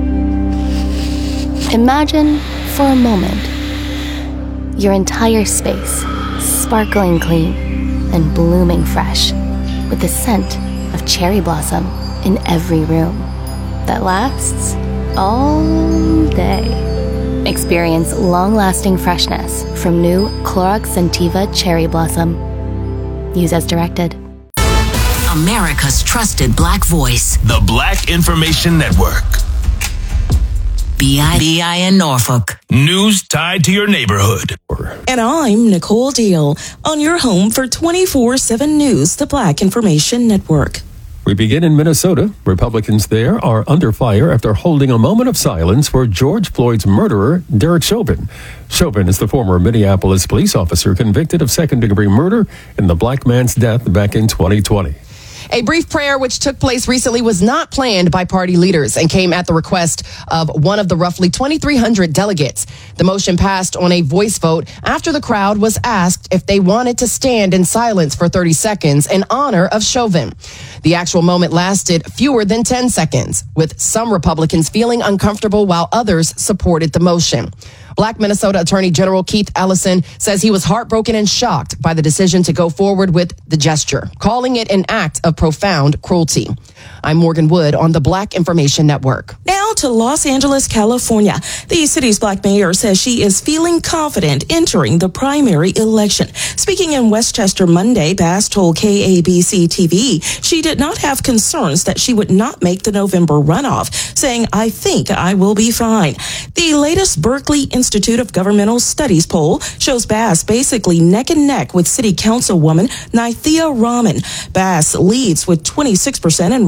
Imagine, for a moment, your entire space sparkling clean and blooming fresh with the scent of cherry blossom in every room that lasts all day. Experience long-lasting freshness from new Clorox Scentiva Cherry Blossom. Use as directed. America's trusted Black voice. The Black Information Network. BIN Norfolk. News tied to your neighborhood. And I'm Nicole Deal on your home for 24/7 News, the Black Information Network. We begin in Minnesota. Republicans there are under fire after holding a moment of silence for George Floyd's murderer, Derek Chauvin. Chauvin is the former Minneapolis police officer convicted of second-degree murder in the black man's death back in 2020. A brief prayer which took place recently was not planned by party leaders and came at the request of one of the roughly 2,300 delegates. The motion passed on a voice vote after the crowd was asked if they wanted to stand in silence for 30 seconds in honor of Chauvin. The actual moment lasted fewer than 10 seconds, with some Republicans feeling uncomfortable while others supported the motion. Black Minnesota Attorney General Keith Ellison says he was heartbroken and shocked by the decision to go forward with the gesture, calling it an act of profound cruelty. I'm Morgan Wood on the Black Information Network. Now to Los Angeles, California. The city's black mayor says she is feeling confident entering the primary election. Speaking in Westchester Monday, Bass told KABC TV she did not have concerns that she would not make the November runoff, saying, "I think I will be fine." The latest Berkeley Institute of Governmental Studies poll shows Bass basically neck and neck with City Councilwoman Nithya Raman. Bass leads with 26% and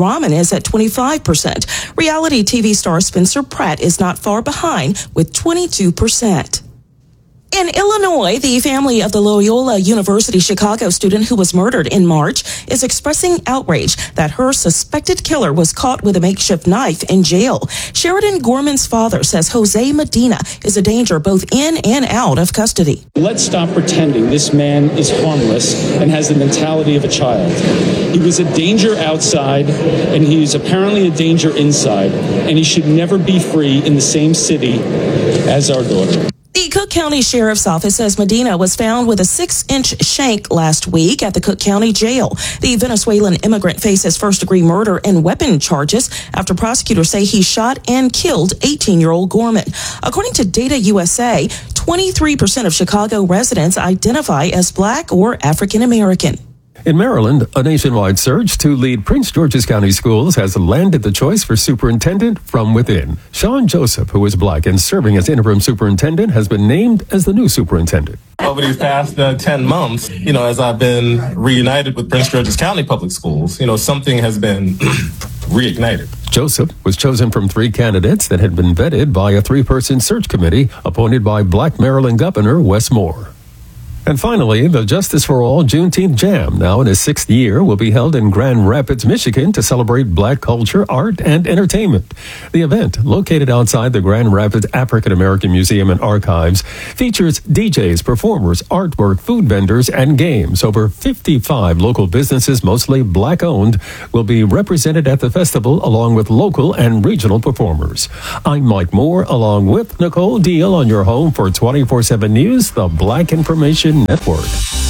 Rahman is at 25%. Reality TV star Spencer Pratt is not far behind with 22%. In Illinois, the family of the Loyola University Chicago student who was murdered in March is expressing outrage that her suspected killer was caught with a makeshift knife in jail. Sheridan Gorman's father says Jose Medina is a danger both in and out of custody. Let's stop pretending this man is harmless and has the mentality of a child. He was a danger outside, and he is apparently a danger inside, and he should never be free in the same city as our daughter. The Cook County Sheriff's Office says Medina was found with a 6-inch shank last week at the Cook County Jail. The Venezuelan immigrant faces first-degree murder and weapon charges after prosecutors say he shot and killed 18-year-old Gorman. According to Data USA, 23% of Chicago residents identify as Black or African American. In Maryland, a nationwide search to lead Prince George's County Schools has landed the choice for superintendent from within. Sean Joseph, who is Black and serving as interim superintendent, has been named as the new superintendent. Over these past 10 months, as I've been reunited with Prince George's County Public Schools, something has been reignited. Joseph was chosen from 3 candidates that had been vetted by a 3-person search committee appointed by Black Maryland Governor Wes Moore. And finally, the Justice for All Juneteenth Jam, now in its 6th year, will be held in Grand Rapids, Michigan to celebrate Black culture, art, and entertainment. The event, located outside the Grand Rapids African American Museum and Archives, features DJs, performers, artwork, food vendors, and games. Over 55 local businesses, mostly Black-owned, will be represented at the festival along with local and regional performers. I'm Mike Moore, along with Nicole Deal on your home for 24/7 News, the Black Information Network.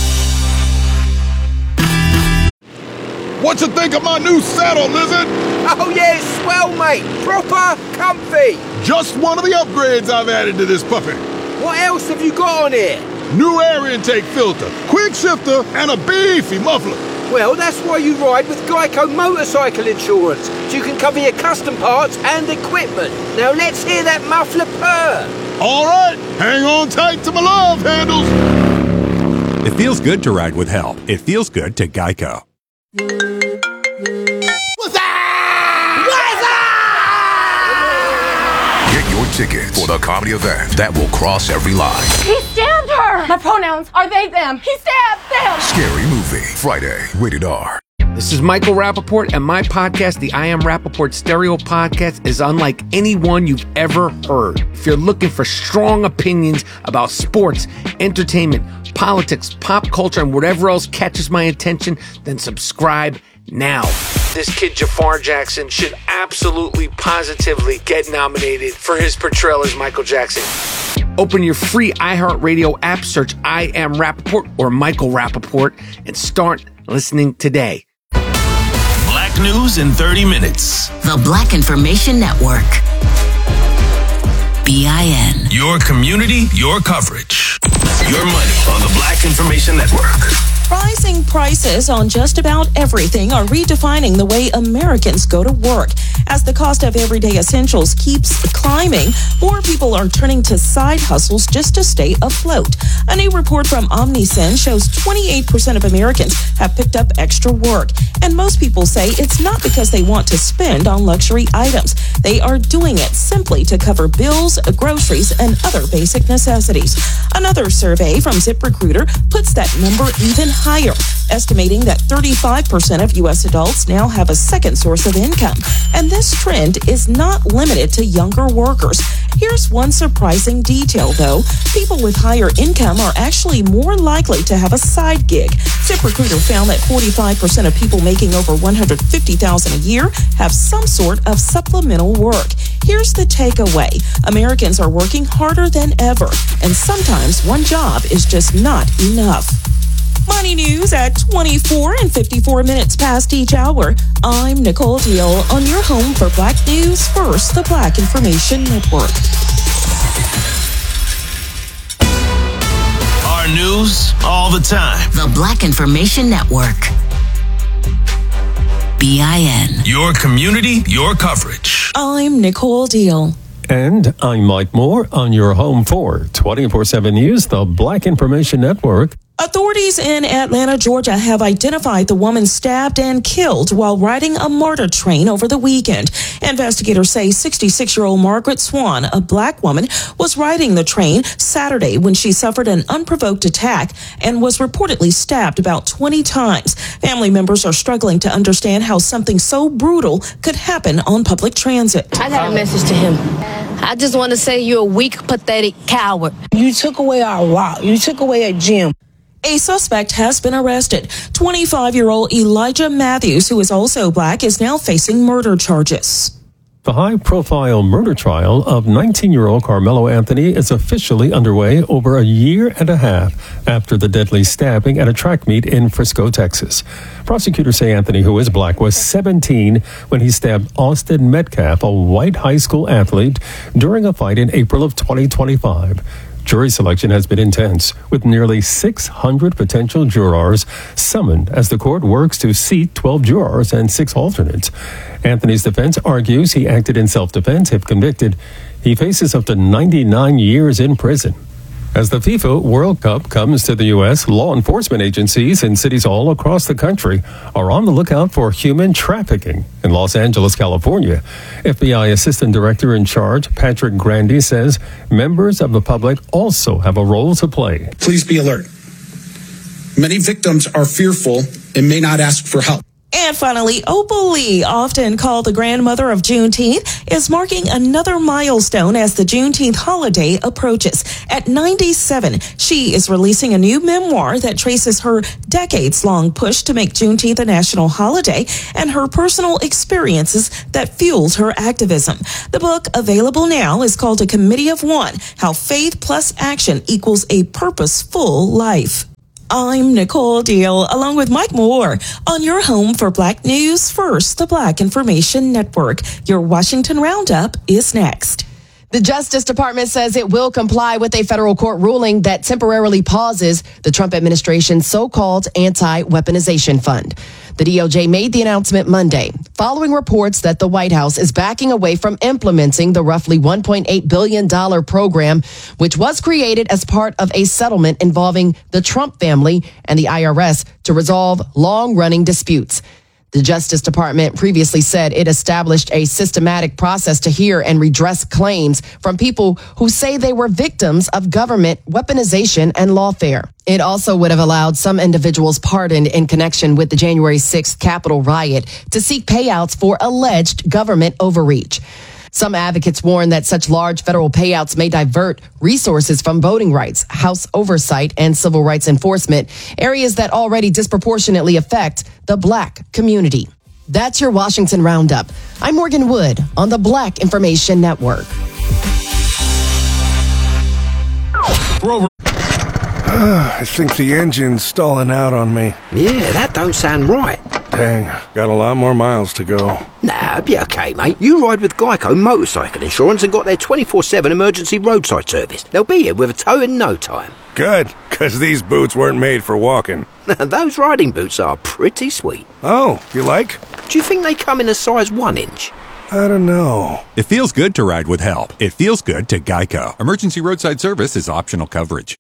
What you think of my new saddle, Lizard? Oh yeah, it's swell, mate. Proper comfy. Just one of the upgrades I've added to this puppy. What else have you got on here? New air intake filter, quick shifter, and a beefy muffler. Well, that's why you ride with Geico Motorcycle Insurance, so you can cover your custom parts and equipment. Now let's hear that muffler purr. All right, hang on tight to my love handles. It feels good to ride with help. It feels good to Geico. Get your tickets for the comedy event that will cross every line. He stabbed her! My pronouns are they, them. He stabbed them! Scary Movie, Friday, rated R. This is Michael Rappaport, and my podcast, the I Am Rappaport Stereo Podcast, is unlike any one you've ever heard. If you're looking for strong opinions about sports, entertainment, politics, pop culture, and whatever else catches my attention, then subscribe now. This kid Jafar Jackson should absolutely, positively get nominated for his portrayal as Michael Jackson. Open your free iHeartRadio app, search I Am Rappaport or Michael Rappaport, and start listening today. Black news in 30 minutes. The Black Information Network. BIN. Your community, your coverage. Your money on the Black Information Network. Rising prices on just about everything are redefining the way Americans go to work. As the cost of everyday essentials keeps climbing, more people are turning to side hustles just to stay afloat. A new report from OmniSend shows 28% of Americans have picked up extra work. And most people say it's not because they want to spend on luxury items. They are doing it simply to cover bills, groceries, and other basic necessities. Another survey from ZipRecruiter puts that number even higher, estimating that 35% of U.S. adults now have a second source of income. And this trend is not limited to younger workers. Here's one surprising detail, though. People with higher income are actually more likely to have a side gig. ZipRecruiter found that 45% of people making over $150,000 a year have some sort of supplemental work. Here's the takeaway. Americans are working harder than ever, and sometimes one job is just not enough. Money news at 24 and 54 minutes past each hour. I'm Nicole Deal on your home for Black News First, the Black Information Network. Our news all the time. The Black Information Network. BIN. Your community, your coverage. I'm Nicole Deal. And I'm Mike Moore on your home for 24/7 News, the Black Information Network. Authorities in Atlanta, Georgia have identified the woman stabbed and killed while riding a MARTA train over the weekend. Investigators say 66-year-old Margaret Swan, a black woman, was riding the train Saturday when she suffered an unprovoked attack and was reportedly stabbed about 20 times. Family members are struggling to understand how something so brutal could happen on public transit. I got a message to him. I just want to say you're a weak, pathetic coward. You took away our rock. You took away a gym. A suspect has been arrested. 25-year-old Elijah Matthews, who is also black, is now facing murder charges. The high-profile murder trial of 19-year-old Carmelo Anthony is officially underway over a year and a half after the deadly stabbing at a track meet in Frisco, Texas. Prosecutors say Anthony, who is black, was 17 when he stabbed Austin Metcalf, a white high school athlete, during a fight in April of 2025. Jury selection has been intense, with nearly 600 potential jurors summoned as the court works to seat 12 jurors and 6 alternates. Anthony's defense argues he acted in self-defense. If convicted, he faces up to 99 years in prison. As the FIFA World Cup comes to the U.S., law enforcement agencies in cities all across the country are on the lookout for human trafficking. In Los Angeles, California, FBI Assistant Director in charge, Patrick Grandy, says members of the public also have a role to play. Please be alert. Many victims are fearful and may not ask for help. And finally, Opal Lee, often called the grandmother of Juneteenth, is marking another milestone as the Juneteenth holiday approaches. At 97, she is releasing a new memoir that traces her decades-long push to make Juneteenth a national holiday and her personal experiences that fueled her activism. The book, available now, is called A Committee of One: How Faith Plus Action Equals a Purposeful Life. I'm Nicole Deal, along with Mike Moore, on your home for Black News First, the Black Information Network. Your Washington Roundup is next. The Justice Department says it will comply with a federal court ruling that temporarily pauses the Trump administration's so-called anti-weaponization fund. The DOJ made the announcement Monday, following reports that the White House is backing away from implementing the roughly $1.8 billion program, which was created as part of a settlement involving the Trump family and the IRS to resolve long-running disputes. The Justice Department previously said it established a systematic process to hear and redress claims from people who say they were victims of government weaponization and lawfare. It also would have allowed some individuals pardoned in connection with the January 6th Capitol riot to seek payouts for alleged government overreach. Some advocates warn that such large federal payouts may divert resources from voting rights, House oversight, and civil rights enforcement, areas that already disproportionately affect the Black community. That's your Washington Roundup. I'm Morgan Wood on the Black Information Network. I think the engine's stalling out on me. Yeah, that don't sound right. Dang, got a lot more miles to go. Nah, be okay, mate. You ride with Geico Motorcycle Insurance and got their 24/7 emergency roadside service. They'll be here with a tow in no time. Good, because these boots weren't made for walking. Those riding boots are pretty sweet. Oh, you like? Do you think they come in a size 1 inch? I don't know. It feels good to ride with help. It feels good to Geico. Emergency roadside service is optional coverage.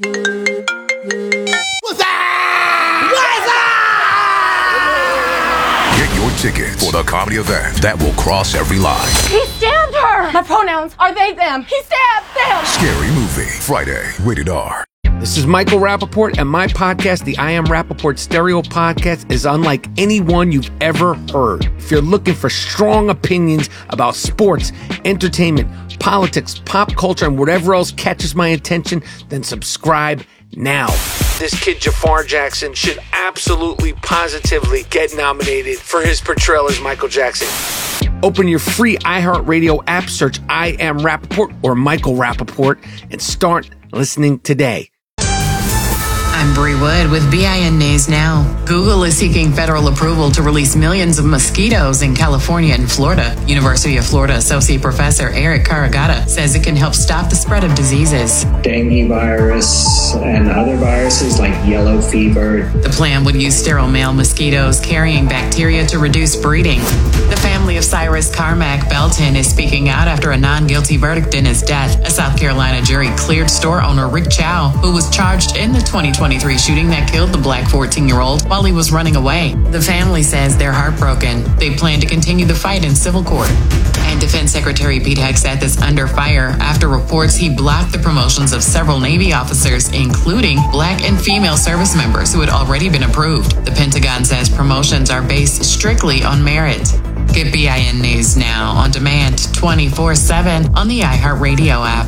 Get your tickets for the comedy event that will cross every line. He stabbed her! My pronouns are they, them. He stabbed them! Scary Movie, Friday, rated R. This is Michael Rappaport, and my podcast, the I Am Rappaport Stereo Podcast, is unlike any one you've ever heard. If you're looking for strong opinions about sports, entertainment, politics, pop culture, and whatever else catches my attention, then subscribe now. This kid Jafar Jackson should absolutely, positively get nominated for his portrayal as Michael Jackson. Open your free iHeartRadio app, search I Am Rappaport or Michael Rappaport, and start listening today. I'm Bree Wood with BIN News Now. Google is seeking federal approval to release millions of mosquitoes in California and Florida. University of Florida Associate Professor Eric Caragata says it can help stop the spread of diseases. Dengue virus and other viruses like yellow fever. The plan would use sterile male mosquitoes carrying bacteria to reduce breeding. The family family of Cyrus Carmack Belton is speaking out after a non-guilty verdict in his death. A South Carolina jury cleared store owner Rick Chow, who was charged in the 2023 shooting that killed the black 14-year-old while he was running away. The family says they're heartbroken. They plan to continue the fight in civil court. And Defense Secretary Pete Hegseth is under fire after reports he blocked the promotions of several Navy officers, including black and female service members who had already been approved. The Pentagon says promotions are based strictly on merit. Get BIN News now on demand 24/7 on the iHeartRadio app.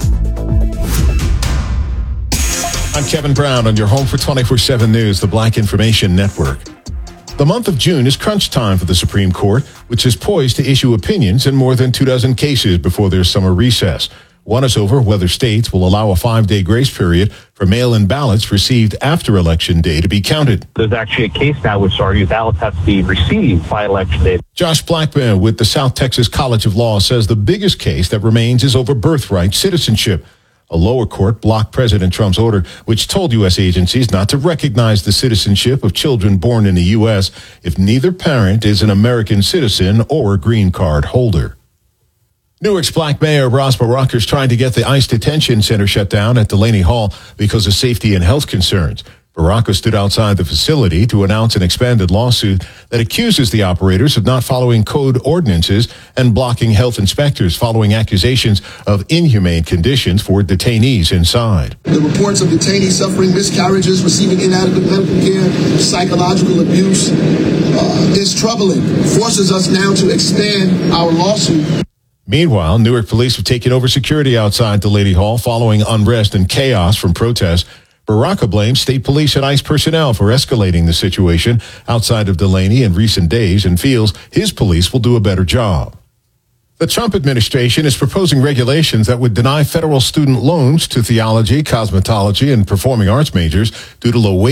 I'm Kevin Brown on your home for 24/7 News, the Black Information Network. The month of June is crunch time for the Supreme Court, which is poised to issue opinions in more than 24 cases before their summer recess. One is over whether states will allow a 5-day grace period for mail-in ballots received after Election Day to be counted. There's actually a case now which argues ballots have to be received by Election Day. Josh Blackman with the South Texas College of Law says the biggest case that remains is over birthright citizenship. A lower court blocked President Trump's order, which told U.S. agencies not to recognize the citizenship of children born in the U.S. if neither parent is an American citizen or green card holder. Newark's Black Mayor Ras Baraka is trying to get the ICE detention center shut down at Delaney Hall because of safety and health concerns. Baraka stood outside the facility to announce an expanded lawsuit that accuses the operators of not following code ordinances and blocking health inspectors following accusations of inhumane conditions for detainees inside. The reports of detainees suffering miscarriages, receiving inadequate medical care, psychological abuse is troubling. Forces us now to expand our lawsuit. Meanwhile, Newark police have taken over security outside Delaney Hall following unrest and chaos from protests. Baraka blames state police and ICE personnel for escalating the situation outside of Delaney in recent days and feels his police will do a better job. The Trump administration is proposing regulations that would deny federal student loans to theology, cosmetology, and performing arts majors due to low wages.